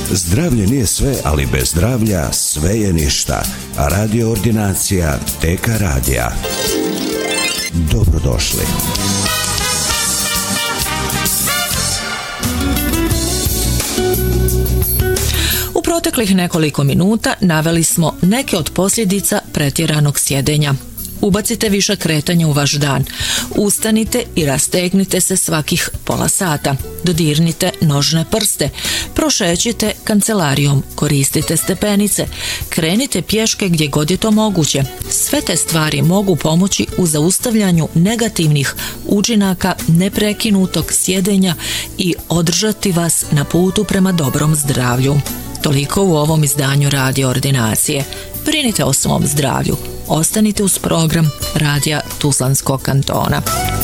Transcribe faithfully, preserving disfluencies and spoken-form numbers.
Zdravlje nije sve, ali bez zdravlja sve je ništa. Radio Ordinacija T K radija. Dobrodošli. U proteklih nekoliko minuta naveli smo neke od posljedica pretjeranog sjedenja. Ubacite više kretanja u vaš dan. Ustanite i rastegnite se svakih pola sata. Dodirnite nožne prste. Prošećite kancelarijom. Koristite stepenice. Krenite pješke gdje god je to moguće. Sve te stvari mogu pomoći u zaustavljanju negativnih učinaka neprekinutog sjedenja i održati vas na putu prema dobrom zdravlju. Toliko u ovom izdanju Radio Ordinacije. Brinite o svom zdravlju. Ostanite uz program Radija Tuzlanskog kantona.